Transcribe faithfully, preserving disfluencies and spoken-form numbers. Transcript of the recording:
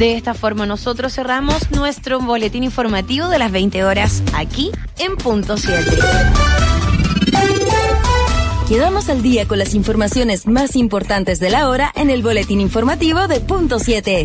De esta forma nosotros cerramos nuestro boletín informativo de las veinte horas aquí en Punto siete. Quedamos al día con las informaciones más importantes de la hora en el boletín informativo de Punto siete.